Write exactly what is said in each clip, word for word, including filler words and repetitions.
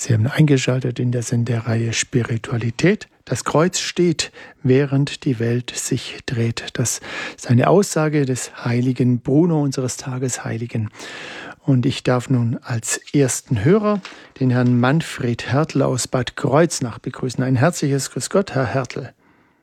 Sie haben eingeschaltet in der Sendereihe Spiritualität. Das Kreuz steht, während die Welt sich dreht. Das ist eine Aussage des heiligen Bruno, unseres Tagesheiligen. Und ich darf nun als ersten Hörer den Herrn Manfred Hertel aus Bad Kreuznach begrüßen. Ein herzliches Grüß Gott, Herr Hertel.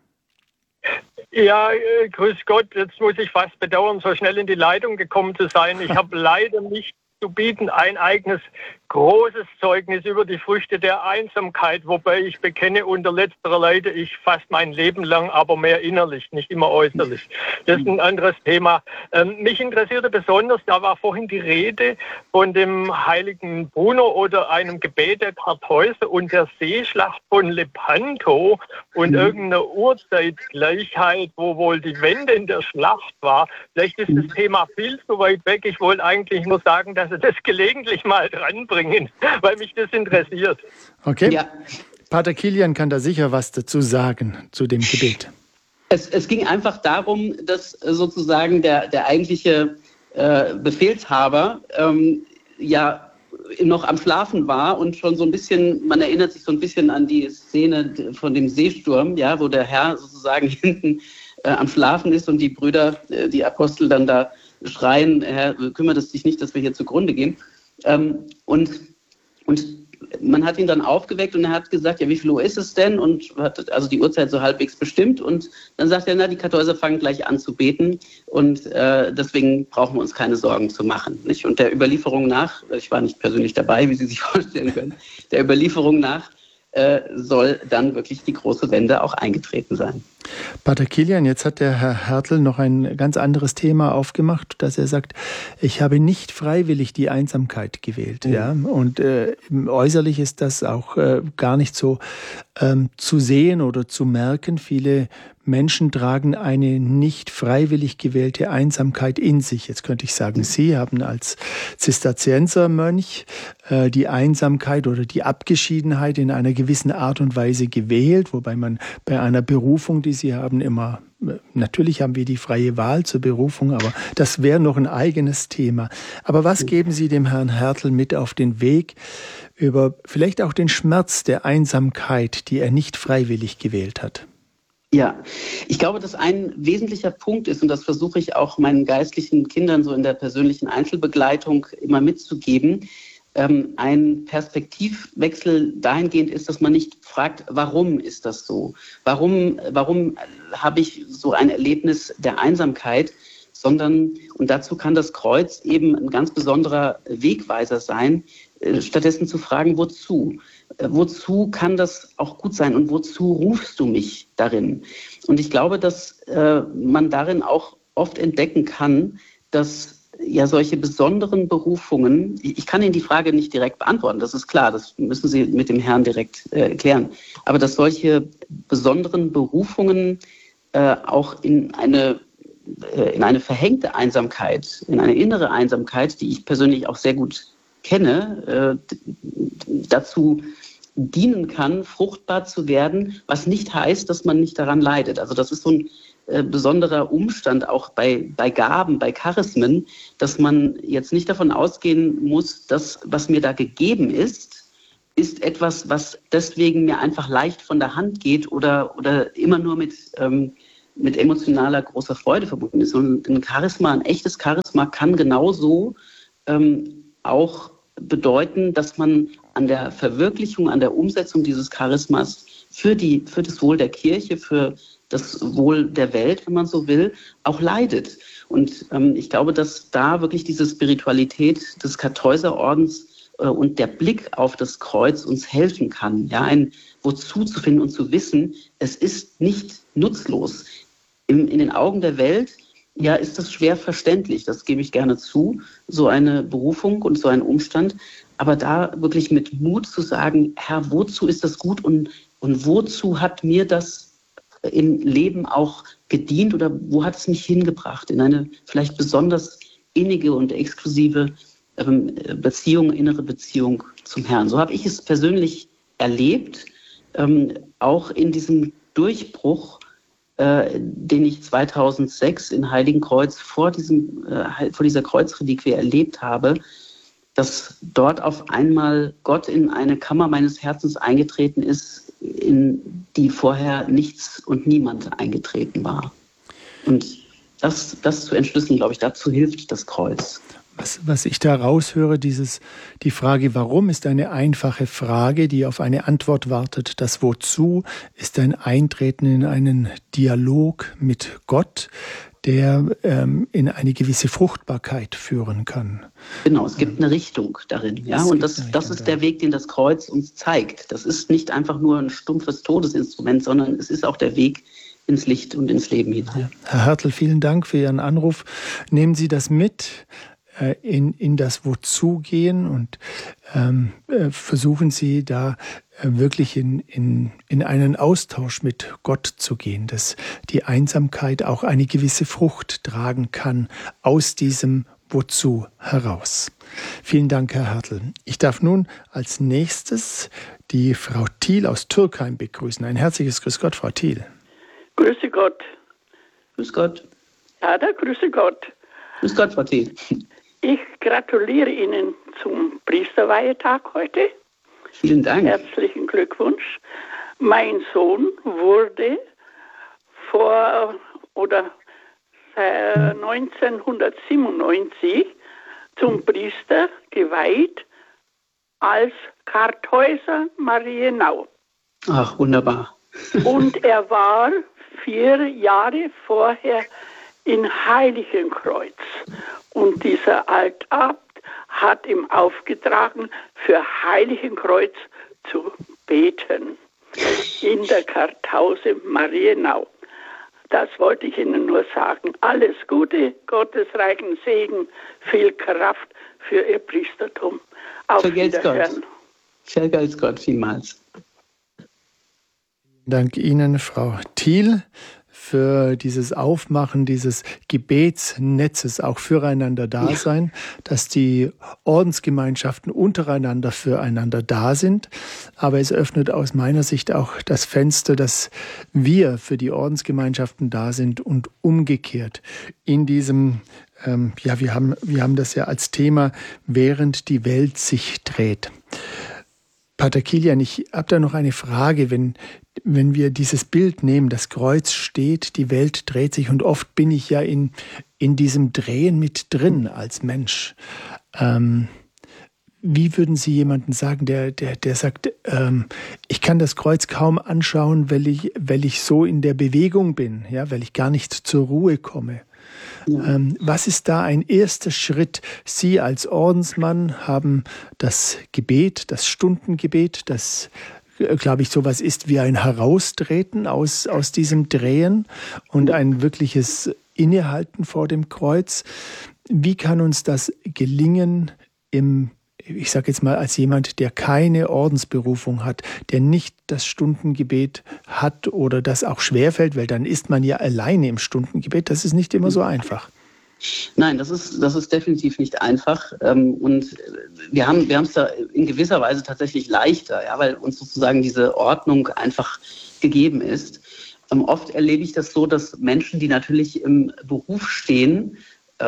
Ja, äh, grüß Gott. Jetzt muss ich fast bedauern, so schnell in die Leitung gekommen zu sein. Ich habe leider nicht zu bieten ein eigenes großes Zeugnis über die Früchte der Einsamkeit, wobei ich bekenne, unter letzterer leide ich fast mein Leben lang, aber mehr innerlich, nicht immer äußerlich. Das ist ein anderes Thema. Ähm, mich interessierte besonders, da war vorhin die Rede von dem heiligen Bruno oder einem Gebet der Kartäuser und der Seeschlacht von Lepanto und mhm. irgendeiner Urzeitgleichheit, wo wohl die Wende in der Schlacht war. Vielleicht ist das Thema viel zu weit weg. Ich wollte eigentlich nur sagen, dass Sie das gelegentlich mal dranbringen, weil mich das interessiert. Okay. Ja. Pater Kilian kann da sicher was dazu sagen, zu dem Gebet. Es, es ging einfach darum, dass sozusagen der, der eigentliche äh, Befehlshaber ähm, ja noch am Schlafen war und schon so ein bisschen, man erinnert sich so ein bisschen an die Szene von dem Seesturm, ja, wo der Herr sozusagen hinten äh, am Schlafen ist und die Brüder, äh, die Apostel dann da schreien, Herr, kümmert es dich nicht, dass wir hier zugrunde gehen. Ähm, und, und man hat ihn dann aufgeweckt und er hat gesagt, ja, wie viel Uhr ist es denn? Und hat also die Uhrzeit so halbwegs bestimmt. Und dann sagt er, na, die Kartäuser fangen gleich an zu beten und äh, deswegen brauchen wir uns keine Sorgen zu machen. Nicht? Und der Überlieferung nach, ich war nicht persönlich dabei, wie Sie sich vorstellen können, der Überlieferung nach äh, soll dann wirklich die große Wende auch eingetreten sein. Pater Kilian, jetzt hat der Herr Hertel noch ein ganz anderes Thema aufgemacht, dass er sagt, ich habe nicht freiwillig die Einsamkeit gewählt. Mhm. Ja? Und äh, äußerlich ist das auch äh, gar nicht so ähm, zu sehen oder zu merken. Viele Menschen tragen eine nicht freiwillig gewählte Einsamkeit in sich. Jetzt könnte ich sagen, Sie haben als Zisterziensermönch äh, die Einsamkeit oder die Abgeschiedenheit in einer gewissen Art und Weise gewählt, wobei man bei einer Berufung, die Sie haben, immer, natürlich haben wir die freie Wahl zur Berufung, aber das wäre noch ein eigenes Thema. Aber was geben Sie dem Herrn Hertel mit auf den Weg über vielleicht auch den Schmerz der Einsamkeit, die er nicht freiwillig gewählt hat? Ja, ich glaube, dass ein wesentlicher Punkt ist, und das versuche ich auch meinen geistlichen Kindern so in der persönlichen Einzelbegleitung immer mitzugeben, ähm, ein Perspektivwechsel dahingehend ist, dass man nicht fragt, warum ist das so? Warum, warum habe ich so ein Erlebnis der Einsamkeit? Sondern, und dazu kann das Kreuz eben ein ganz besonderer Wegweiser sein, äh, stattdessen zu fragen, wozu? Äh, wozu kann das auch gut sein und wozu rufst du mich darin? Und ich glaube, dass äh, man darin auch oft entdecken kann, dass ja solche besonderen Berufungen, ich kann Ihnen die Frage nicht direkt beantworten, das ist klar, das müssen Sie mit dem Herrn direkt äh, klären, aber dass solche besonderen Berufungen äh, auch in eine in eine verhängte Einsamkeit, in eine innere Einsamkeit, die ich persönlich auch sehr gut kenne, äh, dazu dienen kann, fruchtbar zu werden, was nicht heißt, dass man nicht daran leidet. Also das ist so ein äh, besonderer Umstand auch bei, bei Gaben, bei Charismen, dass man jetzt nicht davon ausgehen muss, dass was mir da gegeben ist, ist etwas, was deswegen mir einfach leicht von der Hand geht oder, oder immer nur mit ähm, mit emotionaler großer Freude verbunden ist. Und ein Charisma, ein echtes Charisma kann genauso ähm, auch bedeuten, dass man an der Verwirklichung, an der Umsetzung dieses Charismas für, die, für das Wohl der Kirche, für das Wohl der Welt, wenn man so will, auch leidet. Und ähm, ich glaube, dass da wirklich diese Spiritualität des Kartäuserordens äh, und der Blick auf das Kreuz uns helfen kann, ja, ein Wozu zu finden und zu wissen, es ist nicht nutzlos. In, in den Augen der Welt, ja, ist das schwer verständlich, das gebe ich gerne zu, so eine Berufung und so ein Umstand. Aber da wirklich mit Mut zu sagen, Herr, wozu ist das gut und, und wozu hat mir das im Leben auch gedient oder wo hat es mich hingebracht? In eine vielleicht besonders innige und exklusive ähm, Beziehung, innere Beziehung zum Herrn. So habe ich es persönlich erlebt, ähm, auch in diesem Durchbruch, Äh, den ich zweitausendsechs in Heiligenkreuz vor, diesem, äh, vor dieser Kreuzreliquie erlebt habe, dass dort auf einmal Gott in eine Kammer meines Herzens eingetreten ist, in die vorher nichts und niemand eingetreten war. Und das, das zu entschlüsseln, glaube ich, dazu hilft das Kreuz. Was, was ich da raushöre, dieses, die Frage Warum ist eine einfache Frage, die auf eine Antwort wartet. Das Wozu ist ein Eintreten in einen Dialog mit Gott, der ähm, in eine gewisse Fruchtbarkeit führen kann. Genau, es gibt eine Richtung darin. Ja? Und das, das ist der Weg, den das Kreuz uns zeigt. Das ist nicht einfach nur ein stumpfes Todesinstrument, sondern es ist auch der Weg ins Licht und ins Leben hinein. Ja. Herr Hertel, vielen Dank für Ihren Anruf. Nehmen Sie das mit in, in das Wozu gehen und ähm, versuchen Sie da wirklich in, in, in einen Austausch mit Gott zu gehen, dass die Einsamkeit auch eine gewisse Frucht tragen kann aus diesem Wozu heraus. Vielen Dank, Herr Hertel. Ich darf nun als nächstes die Frau Thiel aus Türkheim begrüßen. Ein herzliches Grüß Gott, Frau Thiel. Grüße Gott. Grüß Gott. Ja, da grüße Gott. Grüß Gott, Frau Thiel. Ich gratuliere Ihnen zum Priesterweihetag heute. Vielen Dank. Herzlichen Glückwunsch. Mein Sohn wurde vor oder neunzehnhundertsiebenundneunzig zum Priester geweiht als Kartäuser Marienau. Ach, wunderbar. Und er war vier Jahre vorher in Heiligenkreuz. Und dieser Altabt hat ihm aufgetragen, für Heiligenkreuz zu beten in der Kartause Marienau. Das wollte ich Ihnen nur sagen. Alles Gute, gottesreichen Segen, viel Kraft für Ihr Priestertum. Auf Wiederhören. Vergelt's Gott vielmals. Dank Ihnen, Frau Thiel, für dieses Aufmachen dieses Gebetsnetzes, auch füreinander da sein, dass die Ordensgemeinschaften untereinander füreinander da sind. Aber es öffnet aus meiner Sicht auch das Fenster, dass wir für die Ordensgemeinschaften da sind und umgekehrt in diesem, ähm, ja, wir haben, wir haben das ja als Thema, während die Welt sich dreht. Pater Kilian, ich habe da noch eine Frage, wenn Wenn wir dieses Bild nehmen, das Kreuz steht, die Welt dreht sich und oft bin ich ja in, in diesem Drehen mit drin als Mensch. Ähm, wie würden Sie jemanden sagen, der, der, der sagt, ähm, ich kann das Kreuz kaum anschauen, weil ich, weil ich so in der Bewegung bin, ja, weil ich gar nicht zur Ruhe komme? Ja. Ähm, was ist da ein erster Schritt? Sie als Ordensmann haben das Gebet, das Stundengebet, das glaube ich, sowas ist wie ein Heraustreten aus, aus diesem Drehen und ein wirkliches Innehalten vor dem Kreuz. Wie kann uns das gelingen, im, ich sage jetzt mal als jemand, der keine Ordensberufung hat, der nicht das Stundengebet hat oder das auch schwerfällt, weil dann ist man ja alleine im Stundengebet, das ist nicht immer so einfach. Nein, das ist, das ist definitiv nicht einfach. Und wir haben, wir haben es da in gewisser Weise tatsächlich leichter, ja, weil uns sozusagen diese Ordnung einfach gegeben ist. Oft erlebe ich das so, dass Menschen, die natürlich im Beruf stehen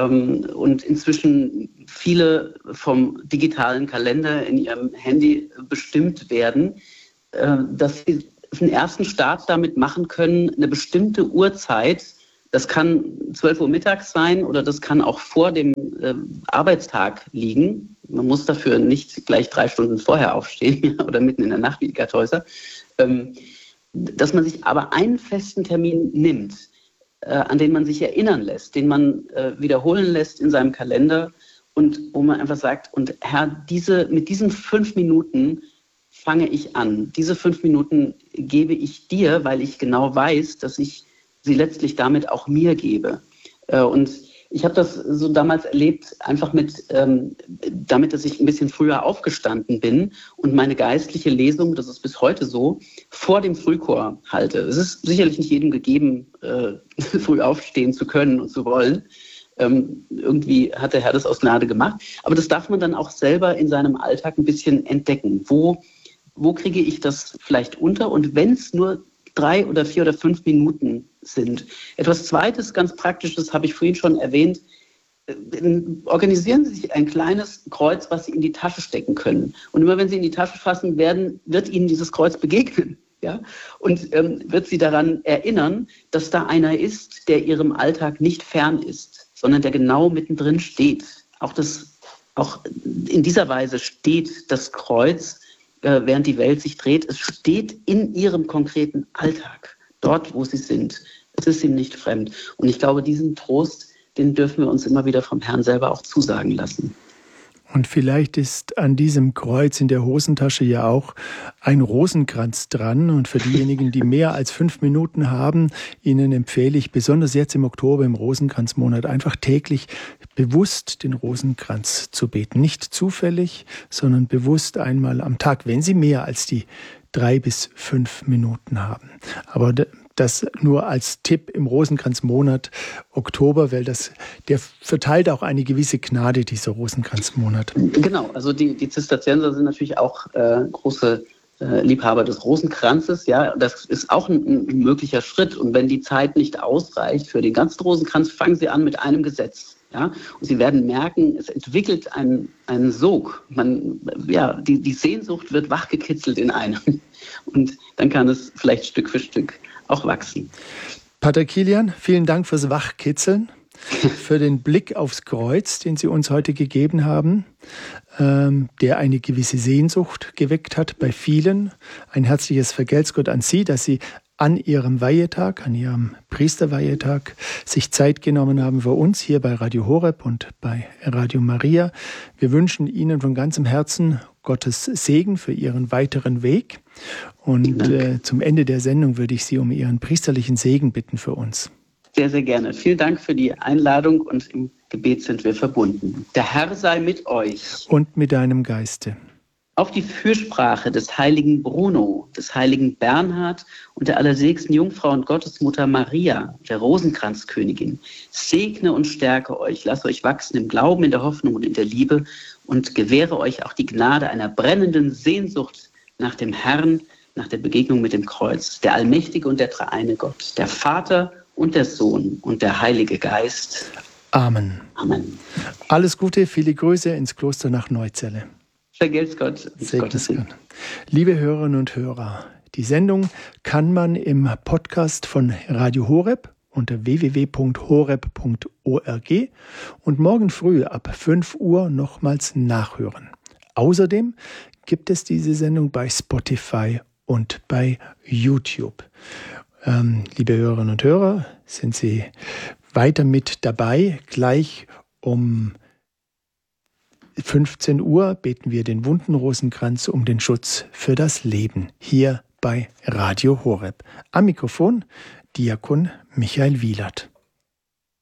und inzwischen viele vom digitalen Kalender in ihrem Handy bestimmt werden, dass sie einen ersten Start damit machen können, eine bestimmte Uhrzeit. Das kann zwölf Uhr mittags sein oder das kann auch vor dem äh, Arbeitstag liegen. Man muss dafür nicht gleich drei Stunden vorher aufstehen oder mitten in der Nacht wie die Kartäuser. Ähm, dass man sich aber einen festen Termin nimmt, äh, an den man sich erinnern lässt, den man äh, wiederholen lässt in seinem Kalender und wo man einfach sagt, und Herr, diese, mit diesen fünf Minuten fange ich an. Diese fünf Minuten gebe ich dir, weil ich genau weiß, dass ich sie letztlich damit auch mir gebe. Und ich habe das so damals erlebt, einfach mit, ähm, damit, dass ich ein bisschen früher aufgestanden bin und meine geistliche Lesung, das ist bis heute so, vor dem Frühchor halte. Es ist sicherlich nicht jedem gegeben, äh, früh aufstehen zu können und zu wollen. Ähm, irgendwie hat der Herr das aus Gnade gemacht. Aber das darf man dann auch selber in seinem Alltag ein bisschen entdecken. Wo, wo kriege ich das vielleicht unter? Und wenn es nur drei oder vier oder fünf Minuten sind. Etwas Zweites, ganz Praktisches, habe ich vorhin schon erwähnt. organisieren Sie sich ein kleines Kreuz, was Sie in die Tasche stecken können. Und immer wenn Sie in die Tasche fassen werden, wird Ihnen dieses Kreuz begegnen. Ja? Und ähm, wird Sie daran erinnern, dass da einer ist, der Ihrem Alltag nicht fern ist, sondern der genau mittendrin steht. Auch, das, auch in dieser Weise steht das Kreuz, äh, während die Welt sich dreht. Es steht in Ihrem konkreten Alltag, dort, wo Sie sind. Es ist ihm nicht fremd. Und ich glaube, diesen Trost, den dürfen wir uns immer wieder vom Herrn selber auch zusagen lassen. Und vielleicht ist an diesem Kreuz in der Hosentasche ja auch ein Rosenkranz dran. Und für diejenigen, die mehr als fünf Minuten haben, ihnen empfehle ich, besonders jetzt im Oktober, im Rosenkranzmonat, einfach täglich bewusst den Rosenkranz zu beten. Nicht zufällig, sondern bewusst einmal am Tag, wenn Sie mehr als die drei bis fünf Minuten haben. Aber das nur als Tipp im Rosenkranzmonat Oktober, weil das, der verteilt auch eine gewisse Gnade, dieser Rosenkranzmonat. Genau, also die, die Zisterzienser sind natürlich auch äh, große äh, Liebhaber des Rosenkranzes. Ja, das ist auch ein, ein möglicher Schritt. Und wenn die Zeit nicht ausreicht für den ganzen Rosenkranz, fangen Sie an mit einem Gesetz. Ja, und Sie werden merken, es entwickelt einen, einen Sog. Man, ja, die, die Sehnsucht wird wachgekitzelt in einem. Und dann kann es vielleicht Stück für Stück auch wachsen. Pater Kilian, vielen Dank fürs Wachkitzeln, für den Blick aufs Kreuz, den Sie uns heute gegeben haben, ähm, der eine gewisse Sehnsucht geweckt hat bei vielen. Ein herzliches Vergelt's Gott an Sie, dass Sie an Ihrem Weihetag, an Ihrem Priesterweihetag sich Zeit genommen haben für uns hier bei Radio Horeb und bei Radio Maria. Wir wünschen Ihnen von ganzem Herzen Gottes Segen für Ihren weiteren Weg. Und äh, zum Ende der Sendung würde ich Sie um Ihren priesterlichen Segen bitten für uns. Sehr, sehr gerne. Vielen Dank für die Einladung und im Gebet sind wir verbunden. Der Herr sei mit euch. Und mit deinem Geiste. Auf die Fürsprache des heiligen Bruno, des heiligen Bernhard und der allerseligsten Jungfrau und Gottesmutter Maria, der Rosenkranzkönigin, segne und stärke euch, lasst euch wachsen im Glauben, in der Hoffnung und in der Liebe und gewähre euch auch die Gnade einer brennenden Sehnsucht nach dem Herrn, nach der Begegnung mit dem Kreuz, der allmächtige und der dreieine Gott, der Vater und der Sohn und der Heilige Geist. Amen. Amen. Alles Gute, viele Grüße ins Kloster nach Neuzelle. Vergelt's Gott. Segnes Gott. Liebe Hörerinnen und Hörer, die Sendung kann man im Podcast von Radio Horeb unter w w w punkt horeb punkt org und morgen früh ab fünf Uhr nochmals nachhören. Außerdem gibt es diese Sendung bei Spotify und bei YouTube. Ähm, liebe Hörerinnen und Hörer, sind Sie weiter mit dabei? Gleich um fünfzehn Uhr beten wir den wunden Rosenkranz um den Schutz für das Leben hier bei Radio Horeb. Am Mikrofon Diakon Michael Wielert.